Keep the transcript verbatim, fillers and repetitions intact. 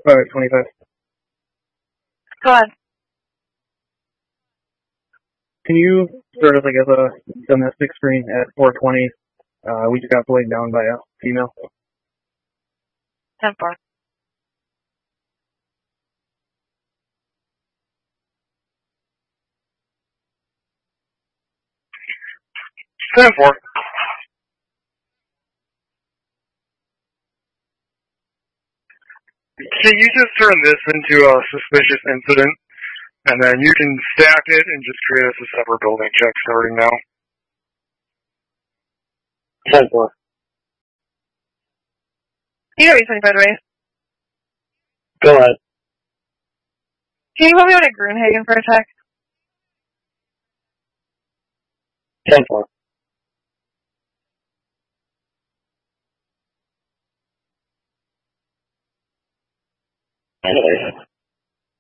Alright, twenty-five. Go ahead. Can you start us, I guess, a domestic screen at four twenty? Uh, we just got laid down by a female. ten four. ten four. Can you just turn this into a suspicious incident? And then you can stack it and just create us a separate building check starting now. ten four. You know what you're by the way. Go ahead. Can you put me on a Grunhagen for a check? ten four. Anyway.